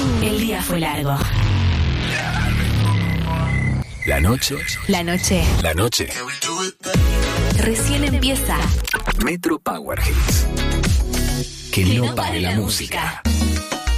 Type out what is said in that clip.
El día fue largo. La noche. La noche. La noche. Recién empieza. Metro Power Hits. Que no pare la música.